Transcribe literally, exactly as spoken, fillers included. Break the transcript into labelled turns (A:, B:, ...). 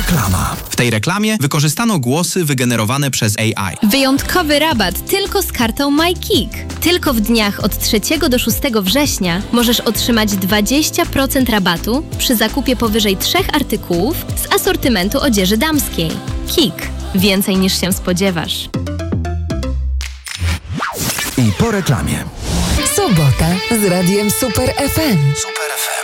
A: Reklama. W tej reklamie wykorzystano głosy wygenerowane przez A I.
B: Wyjątkowy rabat tylko z kartą MyKik. Tylko w dniach od trzeciego do szóstego września możesz otrzymać dwadzieścia procent rabatu przy zakupie powyżej trzech artykułów z asortymentu odzieży damskiej. Kik. Więcej niż się spodziewasz.
A: I po reklamie.
C: Sobota z radiem Super F M.
A: Super F M.